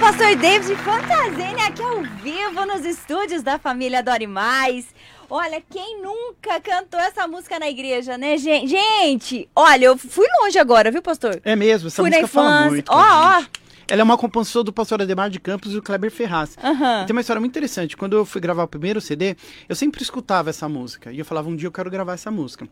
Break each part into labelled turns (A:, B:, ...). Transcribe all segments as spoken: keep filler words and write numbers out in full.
A: pastor David Fantasini aqui ao vivo nos estúdios da família Adore Mais. Olha, quem nunca cantou essa música na igreja, né, gente? Gente, olha, eu fui longe agora, viu, pastor?
B: É mesmo, essa
A: fui
B: música fala muito.
A: Ó, ó.
B: Ela é uma composição do pastor Ademar de Campos e do Kleber Ferraz.
A: Uhum.
B: Tem uma história muito interessante. Quando eu fui gravar o primeiro C D, eu sempre escutava essa música. E eu falava, um dia eu quero gravar essa música.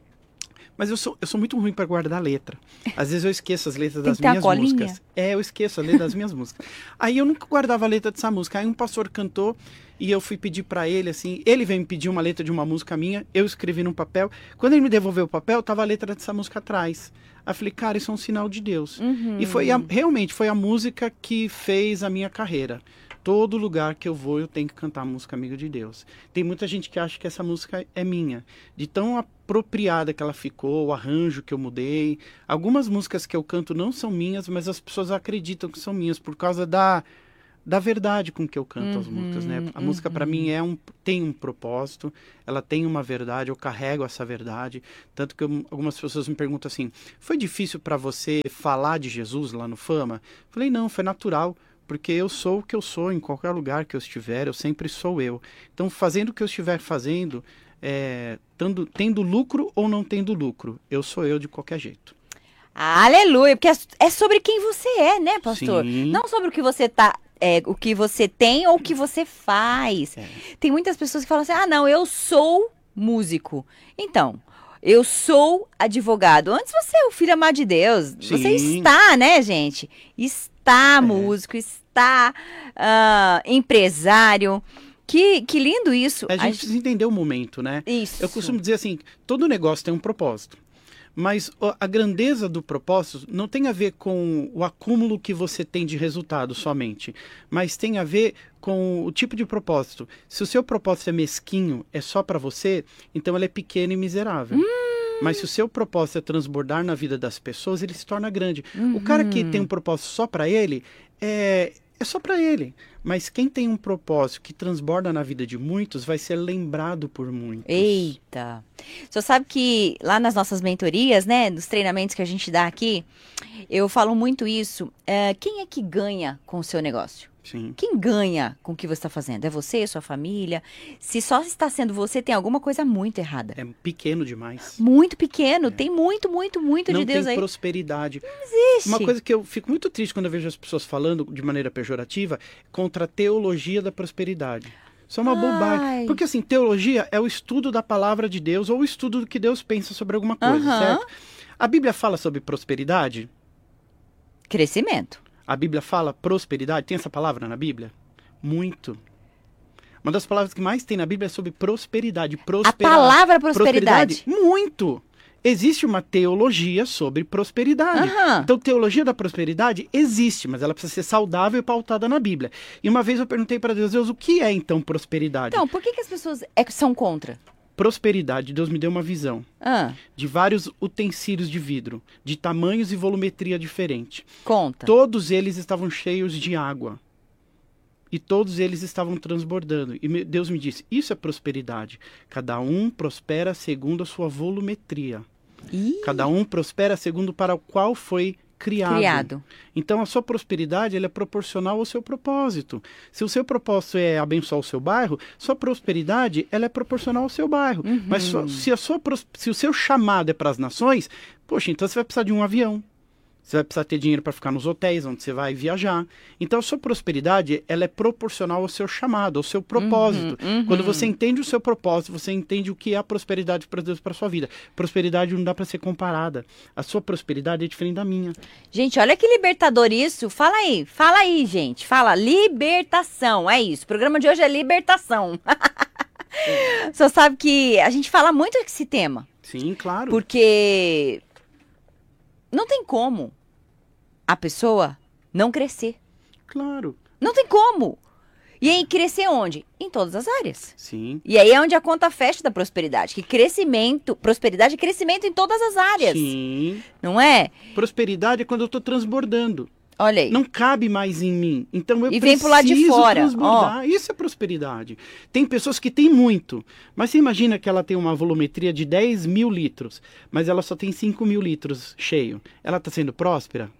B: Mas eu sou, eu sou muito ruim para guardar a letra. Às vezes eu esqueço as letras das minhas músicas. É, eu esqueço a letra das minhas músicas. Aí eu nunca guardava a letra dessa música. Aí um pastor cantou e eu fui pedir para ele, assim, ele veio me pedir uma letra de uma música minha, eu escrevi num papel. Quando ele me devolveu o papel, tava a letra dessa música atrás. Aí eu falei, cara, isso é um sinal de Deus.
A: Uhum.
B: E foi a, realmente foi a música que fez a minha carreira. Todo lugar que eu vou, eu tenho que cantar a música Amigo de Deus. Tem muita gente que acha que essa música é minha. De tão apropriada que ela ficou, o arranjo que eu mudei. Algumas músicas que eu canto não são minhas, mas as pessoas acreditam que são minhas por causa da, da verdade com que eu canto uhum, as músicas, né? A uhum. música, para mim, é um, tem um propósito, ela tem uma verdade, eu carrego essa verdade. Tanto que eu, algumas pessoas me perguntam assim, foi difícil para você falar de Jesus lá no Fama? Eu falei, não, foi natural. Porque eu sou o que eu sou em qualquer lugar que eu estiver, eu sempre sou eu. Então, fazendo o que eu estiver fazendo, é, tendo, tendo lucro ou não tendo lucro, eu sou eu de qualquer jeito.
A: Aleluia, porque é sobre quem você é, né, pastor?
B: Sim.
A: Não sobre o que você tá, é, o que você tem ou o que você faz. É. Tem muitas pessoas que falam assim, ah, não, eu sou músico. Então, eu sou advogado. Antes você é o filho amado de Deus. Sim. Você está, né, gente? Está. Está é. músico, está uh, empresário. Que, que lindo isso.
B: A gente, a gente precisa entender o momento, né?
A: Isso.
B: Eu costumo dizer assim, todo negócio tem um propósito. Mas a grandeza do propósito não tem a ver com o acúmulo que você tem de resultado somente. Mas tem a ver com o tipo de propósito. Se o seu propósito é mesquinho, é só para você, então ele é pequeno e miserável. Hum. Mas se o seu propósito é transbordar na vida das pessoas, ele se torna grande. Uhum. O cara que tem um propósito só para ele, é, é só para ele. Mas quem tem um propósito que transborda na vida de muitos, vai ser lembrado por muitos.
A: Eita! Você sabe que lá nas nossas mentorias, né, nos treinamentos que a gente dá aqui, eu falo muito isso. É, quem é que ganha com o seu negócio?
B: Sim.
A: Quem ganha com o que você está fazendo? É você, sua família? Se só está sendo você, tem alguma coisa muito errada.
B: É pequeno demais.
A: Muito pequeno. É. Tem muito, muito, muito
B: Não
A: de Deus aí.
B: Não tem prosperidade.
A: Não existe.
B: Uma coisa que eu fico muito triste quando eu vejo as pessoas falando de maneira pejorativa contra a teologia da prosperidade. Isso é uma Ai. bobagem. Porque assim, teologia é o estudo da palavra de Deus ou o estudo do que Deus pensa sobre alguma coisa, uh-huh. certo? A Bíblia fala sobre prosperidade?
A: Crescimento.
B: A Bíblia fala prosperidade? Tem essa palavra na Bíblia? Muito. Uma das palavras que mais tem na Bíblia é sobre prosperidade. Prosperar.
A: A palavra prosperidade?
B: prosperidade? Muito. Existe uma teologia sobre prosperidade. Uhum. Então, teologia da prosperidade existe, mas ela precisa ser saudável e pautada na Bíblia. E uma vez eu perguntei para Deus, Deus, o que é então prosperidade?
A: Então, por que, que as pessoas é, são contra?
B: Prosperidade, Deus me deu uma visão
A: ah.
B: de vários utensílios de vidro, de tamanhos e volumetria diferente.
A: Conta.
B: Todos eles estavam cheios de água. E todos eles estavam transbordando. E Deus me disse, isso é prosperidade. Cada um prospera segundo a sua volumetria.
A: Ih.
B: Cada um prospera segundo para o qual foi criado.
A: criado.
B: Então, a sua prosperidade ela é proporcional ao seu propósito. Se o seu propósito é abençoar o seu bairro, sua prosperidade ela é proporcional ao seu bairro.
A: Uhum.
B: Mas so, se, a sua, se o seu chamado é para as nações, poxa, então você vai precisar de um avião. Você vai precisar ter dinheiro para ficar nos hotéis onde você vai viajar. Então, a sua prosperidade, ela é proporcional ao seu chamado, ao seu propósito.
A: Uhum, uhum.
B: Quando você entende o seu propósito, você entende o que é a prosperidade para Deus para sua vida. Prosperidade não dá para ser comparada. A sua prosperidade é diferente da minha.
A: Gente, olha que libertador isso. Fala aí, fala aí, gente. Fala, libertação, é isso. O programa de hoje é libertação. Você sabe que a gente fala muito desse tema.
B: Sim, claro.
A: Porque não tem como a pessoa não crescer.
B: Claro.
A: Não tem como. E aí, crescer onde? Em todas as áreas.
B: Sim.
A: E aí é onde a conta fecha da prosperidade. Que crescimento, prosperidade é crescimento em todas as áreas.
B: Sim.
A: Não é?
B: Prosperidade é quando eu estou transbordando.
A: Olha aí.
B: Não cabe mais em mim. Então eu
A: e
B: preciso
A: vem pro lado de fora.
B: transbordar.
A: Ó.
B: Isso é prosperidade. Tem pessoas que têm muito. Mas você imagina que ela tem uma volumetria de dez mil litros. Mas ela só tem cinco mil litros cheio. Ela está sendo próspera?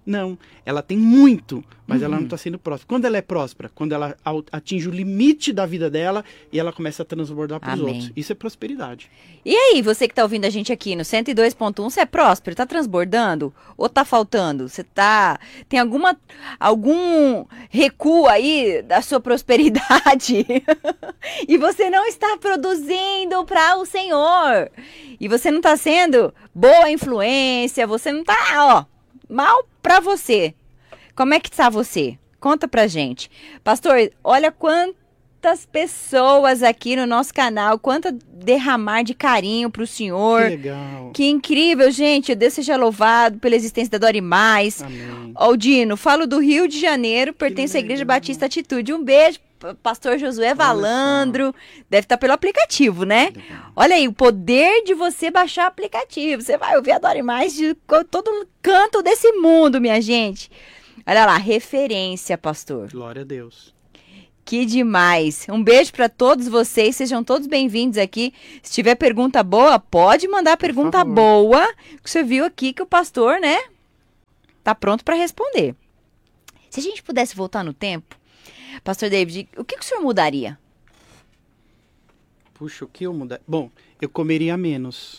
B: Não, ela tem muito, mas
A: Uhum.
B: ela não está sendo próspera. Quando ela é próspera? Quando ela au- atinge o limite da vida dela e ela começa a transbordar para os
A: Amém.
B: outros. Isso é prosperidade.
A: E aí, você que tá ouvindo a gente aqui no cento e dois ponto um, você é próspero? Tá transbordando? Ou tá faltando? Você tá... Tem alguma... Algum recuo aí da sua prosperidade? E você não está produzindo para o Senhor. E você não tá sendo boa influência. Você não tá, ó, mal pra você. Como é que tá você? Conta pra gente. Pastor, olha quantas pessoas aqui no nosso canal, quanto derramar de carinho pro Senhor.
B: Que legal.
A: Que incrível, gente. Deus seja louvado pela existência da Dori Mais.
B: Amém.
A: Aldino, falo do Rio de Janeiro, pertenço à Igreja
B: legal.
A: Batista Atitude. Um beijo, p- pastor Josué Valandro. Deve estar pelo aplicativo, né?
B: Legal.
A: Olha aí, o poder de você baixar o aplicativo. Você vai ouvir a Dori Mais de co- todo canto desse mundo, minha gente. Olha lá, referência, pastor.
B: Glória a Deus.
A: Que demais. Um beijo para todos vocês. Sejam todos bem-vindos aqui. Se tiver pergunta boa, pode mandar pergunta
B: favor.
A: boa. Que você viu aqui que o pastor, né, tá pronto para responder. Se a gente pudesse voltar no tempo, pastor David, o que, que o senhor mudaria?
B: Puxa, o que eu mudar? Bom, eu comeria menos.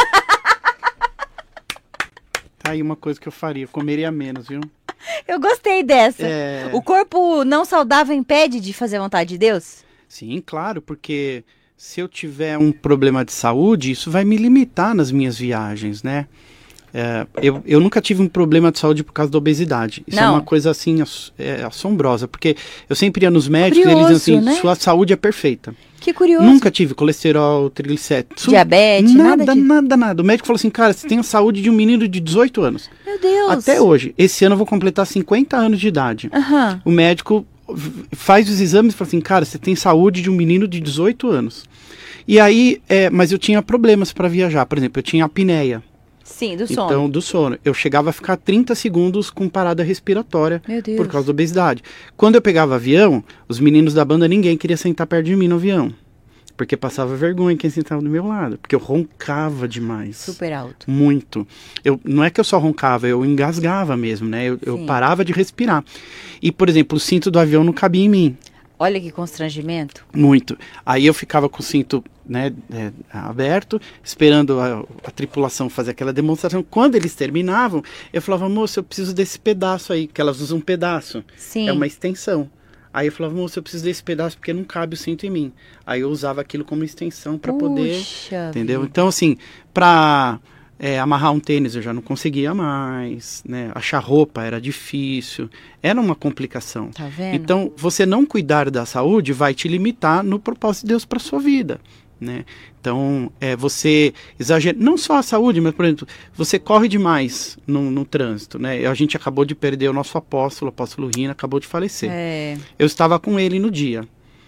B: Tá aí uma coisa que eu faria, eu comeria menos, viu?
A: Eu gostei dessa.
B: É,
A: O corpo não saudável impede de fazer a vontade de Deus?
B: sim, claro, porque se eu tiver um problema de saúde, isso vai me limitar nas minhas viagens, né? É, eu, eu nunca tive um problema de saúde por causa da obesidade. Isso
A: Não.
B: é uma coisa assim ass- é, assombrosa, porque eu sempre ia nos médicos e eles
A: Curioso,
B: diziam assim,
A: né?
B: sua saúde é perfeita.
A: Que curioso.
B: Nunca tive colesterol, triglicéridos. su-
A: Diabetes, nada
B: nada,
A: de-
B: nada, nada. O médico falou assim, cara, você tem a saúde de um menino de dezoito anos.
A: Meu Deus.
B: Até hoje. Esse ano eu vou completar cinquenta anos de idade.
A: Aham.
B: O médico v- faz os exames e fala assim, cara, você tem saúde de um menino de dezoito anos. E aí, é, mas eu tinha problemas para viajar. Por exemplo, eu tinha apneia.
A: Sim, do sono.
B: Então, do sono. Eu chegava a ficar trinta segundos com parada respiratória
A: Meu Deus.
B: por causa da obesidade. Quando eu pegava avião, os meninos da banda, ninguém queria sentar perto de mim no avião. Porque passava vergonha quem sentava do meu lado. Porque eu roncava demais.
A: Super alto.
B: Muito. Eu, não é que eu só roncava, eu engasgava mesmo, né? Eu, eu
A: Sim.
B: parava de respirar. E, por exemplo, o cinto do avião não cabia em mim.
A: Olha que constrangimento.
B: Muito. Aí eu ficava com o cinto, né, é, aberto, esperando a, a tripulação fazer aquela demonstração. Quando eles terminavam, eu falava, moça, eu preciso desse pedaço aí, que elas usam um pedaço.
A: Sim.
B: É uma extensão. Aí eu falava, moça, eu preciso desse pedaço porque não cabe o cinto em mim. Aí eu usava aquilo como extensão para poder,
A: Puxa
B: entendeu?
A: vida.
B: Então, assim, para é, amarrar um tênis eu já não conseguia mais, né? Achar roupa era difícil, era uma complicação.
A: Tá vendo?
B: Então, você não cuidar da saúde vai te limitar no propósito de Deus para sua vida, né? Então, é, você exagera, não só a saúde, mas, por exemplo, você corre demais no, no trânsito, né? A gente acabou de perder o nosso apóstolo, o apóstolo Rina, acabou de falecer.
A: É.
B: Eu estava com ele no dia.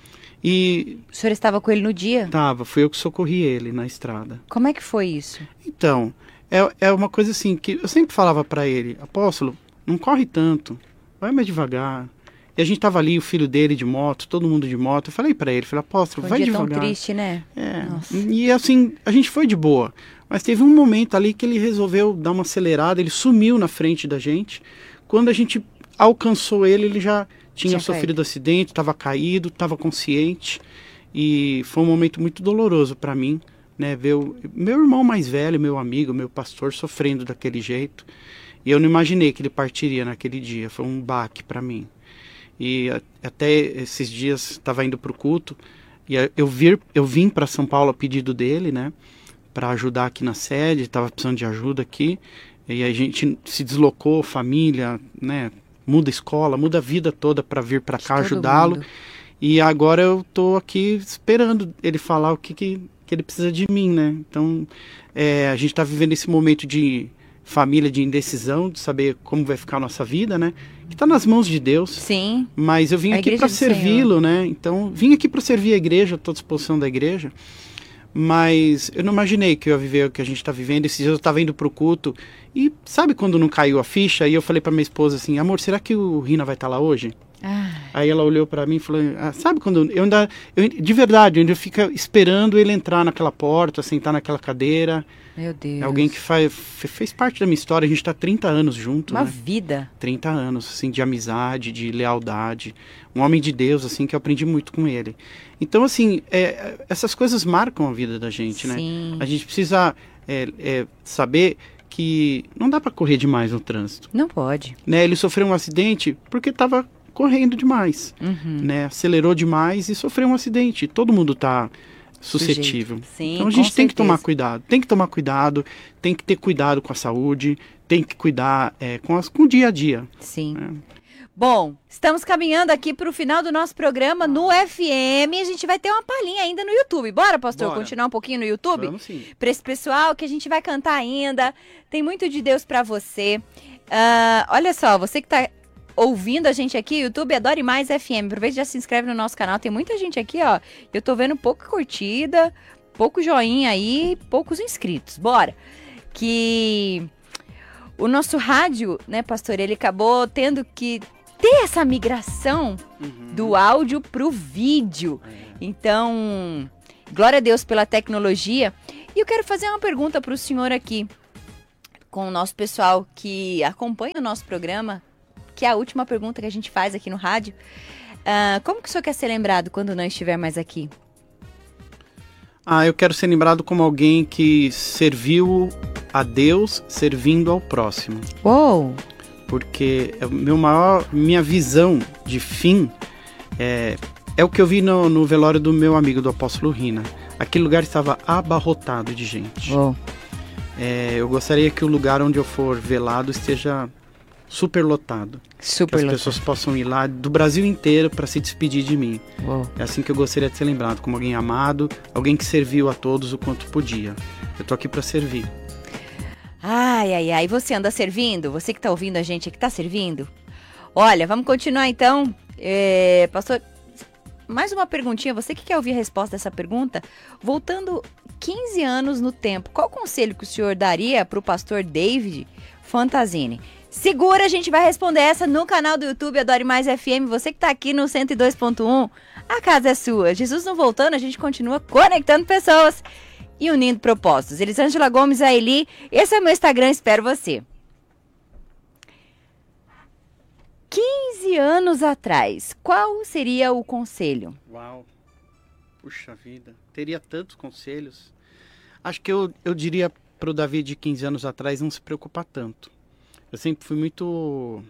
B: E
A: O senhor estava com ele no dia?
B: tava, fui eu que socorri ele na estrada.
A: Como é que foi isso?
B: Então, é, é uma coisa assim que eu sempre falava para ele, apóstolo, não corre tanto, vai mais devagar. E a gente tava ali, o filho dele de moto, todo mundo de moto. Eu falei para ele, falei, apóstolo,
A: Foi um
B: vai
A: dia
B: devagar.
A: tão triste, né?
B: É.
A: Nossa.
B: E assim, a gente foi de boa. Mas teve um momento ali que ele resolveu dar uma acelerada, ele sumiu na frente da gente. Quando a gente alcançou ele, ele já tinha,
A: Tinha
B: sofrido acidente, estava caído, estava consciente. E foi um momento muito doloroso para mim, né? Ver o meu irmão mais velho, meu amigo, meu pastor sofrendo daquele jeito. E eu não imaginei que ele partiria naquele dia. Foi um baque para mim. E a, até esses dias estava indo para o culto e a, eu, vir, eu vim para São Paulo a pedido dele, né? Para ajudar aqui na sede, estava precisando de ajuda aqui. E a gente se deslocou, família, né? Muda a escola, muda a vida toda para vir para cá
A: Todo
B: ajudá-lo.
A: mundo.
B: E agora eu tô aqui esperando ele falar o que, que, que ele precisa de mim, né? Então, é, a gente está vivendo esse momento de família, de indecisão, de saber como vai ficar a nossa vida, né? Que está nas mãos de Deus.
A: Sim.
B: Mas eu vim
A: A
B: aqui
A: igreja
B: para
A: do
B: servi-lo, né? Então, vim aqui para servir a igreja, estou à disposição da igreja. Mas eu não imaginei que eu ia viver o que a gente está vivendo. Esses dias eu estava indo para o culto e sabe quando não caiu a ficha? E eu falei para minha esposa assim, amor, será que o Rina vai estar lá hoje?
A: Ai.
B: Aí ela olhou pra mim e falou, ah, sabe quando eu ainda, eu, de verdade, eu ainda fico esperando ele entrar naquela porta, sentar naquela cadeira.
A: Meu Deus.
B: É alguém que faz, fez parte da minha história, a gente tá trinta anos junto,
A: Uma
B: né?
A: vida.
B: trinta anos, assim, de amizade, de lealdade. Um homem de Deus, assim, que eu aprendi muito com ele. Então, assim, é, essas coisas marcam a vida da gente, né?
A: Sim.
B: A gente precisa é, é, saber que não dá pra correr demais no trânsito,
A: Não pode.
B: né? Ele sofreu um acidente porque estava correndo demais,
A: Uhum.
B: né? Acelerou demais e sofreu um acidente. Todo mundo tá suscetível.
A: Sujeito. Sim,
B: então a
A: com
B: gente tem que
A: certeza.
B: tomar cuidado, tem que tomar cuidado, tem que ter cuidado com a saúde, tem que cuidar é, com, as, com o dia a dia.
A: Sim.
B: É.
A: Bom, estamos caminhando aqui para o final do nosso programa no F M. A gente vai ter uma palhinha ainda no YouTube. Bora, pastor,
B: Bora.
A: continuar um pouquinho no YouTube?
B: Vamos sim.
A: Para esse pessoal que a gente vai cantar ainda. Tem muito de Deus para você. Ah, olha só, você que está ouvindo a gente aqui, YouTube Adore Mais F M. Aproveita e já se inscreve no nosso canal. Tem muita gente aqui, ó. Eu tô vendo pouca curtida, pouco joinha aí, poucos inscritos. Bora. Que o nosso rádio, né, pastor, ele acabou tendo que ter essa migração
B: Uhum.
A: do áudio pro vídeo.
B: É.
A: Então, glória a Deus pela tecnologia. E eu quero fazer uma pergunta para o senhor aqui, com o nosso pessoal que acompanha o nosso programa, que é a última pergunta que a gente faz aqui no rádio. Ah, como que o senhor quer ser lembrado quando não estiver mais aqui?
B: Ah, eu quero ser lembrado como alguém que serviu a Deus servindo ao próximo.
A: Uou!
B: Porque é o meu maior, minha visão de fim é, é o que eu vi no, no velório do meu amigo, do apóstolo Rina. Aquele lugar estava abarrotado de gente.
A: Uou!
B: É, eu gostaria que o lugar onde eu for velado esteja super lotado. Que
A: Super
B: as
A: lotado.
B: pessoas possam ir lá do Brasil inteiro para se despedir de mim.
A: Uou!
B: É assim que eu gostaria de ser lembrado, como alguém amado, alguém que serviu a todos o quanto podia. Eu tô aqui para servir.
A: Ai, ai, ai. Você anda servindo? Você que tá ouvindo a gente aqui, tá servindo? Olha, vamos continuar então. É, pastor, mais uma perguntinha. Você que quer ouvir a resposta dessa pergunta? Voltando quinze anos no tempo, qual conselho que o senhor daria pro pastor David Fantasini? Segura, a gente vai responder essa no canal do YouTube Adore Mais F M. Você que tá aqui no cento e dois ponto um, a casa é sua. Jesus não voltando, a gente continua conectando pessoas e unindo propósitos. Elisângela Gomes, a Eli, esse é o meu Instagram, espero você. quinze anos atrás, qual seria o conselho?
B: Uau! Puxa vida, teria tantos conselhos. Acho que eu, eu diria pro Davi de quinze anos atrás não se preocupar tanto. Eu sempre fui muito...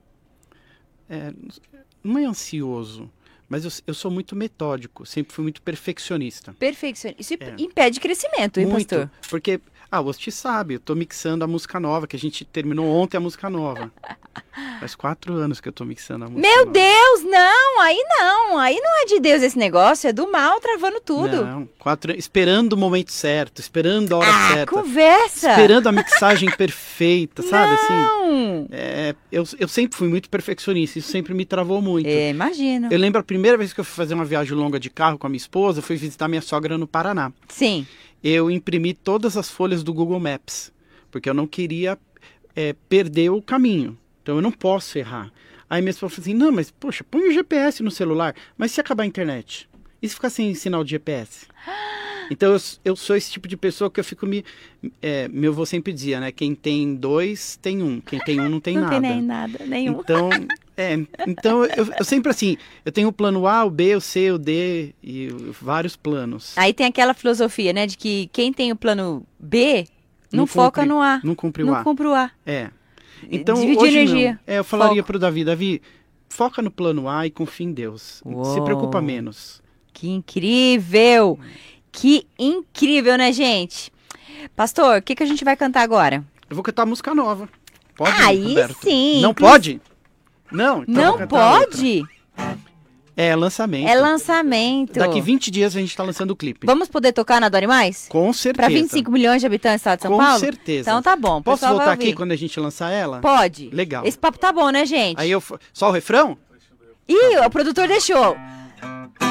B: É, não é ansioso, mas eu, eu sou muito metódico, sempre fui muito perfeccionista.
A: Perfeccionista. Isso
B: É.
A: impede crescimento, hein,
B: Muito,
A: pastor?
B: porque, ah, você sabe, eu tô mixando a música nova, que a gente terminou ontem a música nova. Faz quatro anos que eu tô mixando a música
A: Meu
B: nova.
A: Deus, não, aí não, aí não é de Deus esse negócio, é do mal travando tudo.
B: Não, quatro, esperando o momento certo, esperando a hora
A: ah,
B: certa.
A: conversa!
B: Esperando a mixagem perfeita, sabe assim?
A: Não!
B: É, eu, eu sempre fui muito perfeccionista, isso sempre me travou muito.
A: É, imagino.
B: Eu lembro a primeira vez que eu fui fazer uma viagem longa de carro com a minha esposa, eu fui visitar minha sogra no Paraná.
A: Sim.
B: Eu imprimi todas as folhas do Google Maps, porque eu não queria é, perder o caminho. Então eu não posso errar. Aí minha esposa falou assim, não, mas poxa, põe o G P S no celular, mas se acabar a internet? E se ficar sem sinal de G P S? Então eu, eu sou esse tipo de pessoa que eu fico me... É, meu avô sempre dizia, né? Quem tem dois, tem um. Quem tem um, não tem
A: não
B: nada.
A: tem nem nada, nenhum.
B: Então, é, então eu, eu sempre assim, eu tenho o plano A, o B, o C, o D e o- vários planos.
A: Aí tem aquela filosofia, né, de que quem tem o plano B não,
B: Não
A: foca
B: cumpre-
A: no A.
B: Não cumpre o
A: Não
B: A.
A: cumpre o A.
B: É. Então,
A: Dividir
B: hoje
A: energia.
B: não. É, eu falaria
A: Foco.
B: pro Davi, Davi, foca no plano A e confia em Deus. Se
A: Uou.
B: preocupa menos.
A: Que incrível! Que incrível, né, gente? Pastor, o que, que a gente vai cantar agora?
B: Eu vou cantar música nova. Pode,
A: Aí
B: Roberto?
A: sim,
B: Não
A: inclu-
B: pode? Não, então eu vou
A: não
B: cantar outra.
A: pode?
B: É, lançamento.
A: É lançamento.
B: Daqui vinte dias a gente tá lançando o clipe.
A: Vamos poder tocar na Adore Mais?
B: Com certeza.
A: Para vinte e cinco milhões de habitantes do estado de São
B: Com
A: Paulo?
B: certeza.
A: Então tá bom. o
B: Posso
A: pessoal vai
B: voltar aqui
A: ouvir.
B: quando a gente lançar ela?
A: Pode.
B: Legal.
A: Esse papo tá bom, né, gente?
B: Aí eu... fa- Só o refrão?
A: Ih, o produtor deixou.